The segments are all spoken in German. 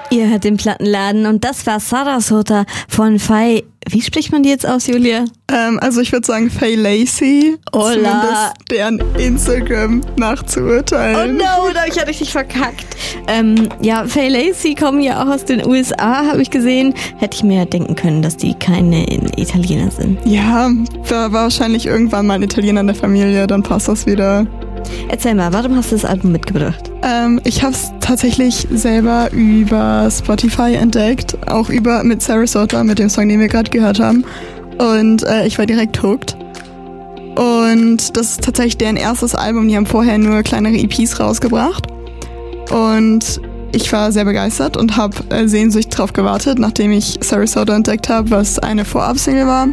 Ihr hört den Plattenladen und das war Sarasota von Faye. Wie spricht man die jetzt aus, Julia? Also ich würde sagen Faye Lacey. Hola. Zumindest deren Instagram nach zu urteilen. Oh no, da hab ich ja richtig verkackt. Ja, Faye Lacey kommen ja auch aus den USA, habe ich gesehen. Hätte ich mir denken können, dass die keine Italiener sind. Ja, da war wahrscheinlich irgendwann mal ein Italiener in der Familie, dann passt das wieder. Erzähl mal, warum hast du das Album mitgebracht? Ich habe es tatsächlich selber über Spotify entdeckt, auch mit Sarasota, mit dem Song, den wir gerade gehört haben. Und ich war direkt hooked. Und das ist tatsächlich deren erstes Album, die haben vorher nur kleinere EPs rausgebracht. Und ich war sehr begeistert und habe sehnsüchtig drauf gewartet, nachdem ich Sarasota entdeckt habe, was eine Vorab-Single war.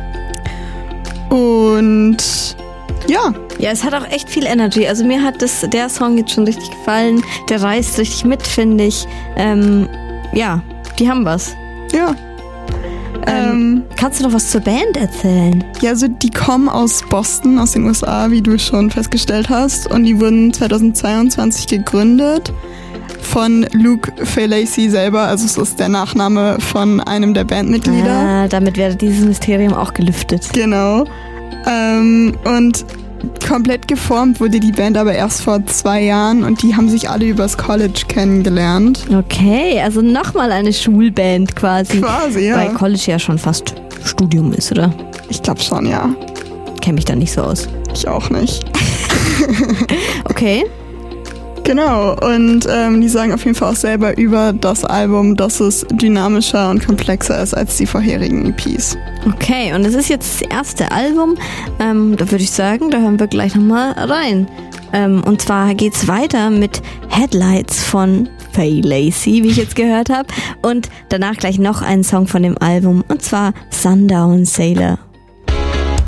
Und ja. Ja, es hat auch echt viel Energy. Also mir hat der Song jetzt schon richtig gefallen. Der reißt richtig mit, finde ich. Ja, die haben was. Ja. Kannst du noch was zur Band erzählen? Ja, also die kommen aus Boston, aus den USA, wie du schon festgestellt hast. Und die wurden 2022 gegründet von Luke Faye Lacey selber. Also es ist der Nachname von einem der Bandmitglieder. Damit wäre dieses Mysterium auch gelüftet. Genau. Und komplett geformt wurde die Band aber erst vor 2 Jahren und die haben sich alle übers College kennengelernt. Okay, also nochmal eine Schulband quasi. Quasi, ja. Weil College ja schon fast Studium ist, oder? Ich glaube schon, ja. Kenn mich da nicht so aus. Ich auch nicht. Okay. Genau, und die sagen auf jeden Fall auch selber über das Album, dass es dynamischer und komplexer ist als die vorherigen EPs. Okay, und es ist jetzt das erste Album. Da würde ich sagen, da hören wir gleich nochmal rein. Und zwar geht's weiter mit Headlights von Faye Lacey, wie ich jetzt gehört habe. Und danach gleich noch einen Song von dem Album, und zwar Sundown Sailor.